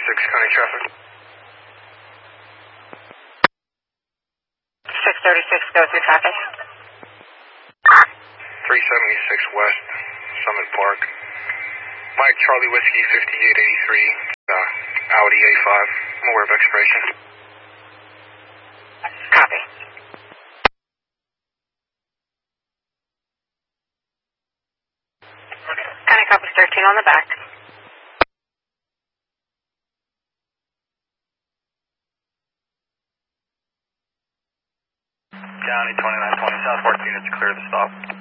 County traffic. 636, go through traffic. 376 West, Summit Park. Mike Charlie Whiskey 5883, Audi A5. I'm aware of expiration. Copy. County copies 13 on the back. County 2920, South 14 units clear to stop.